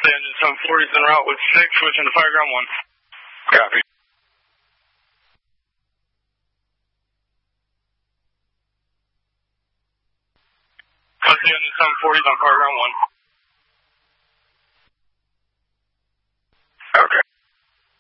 Engine 740 is en route with 6, switching to Fireground 1. Copy. Engine 740 is on Fireground 1.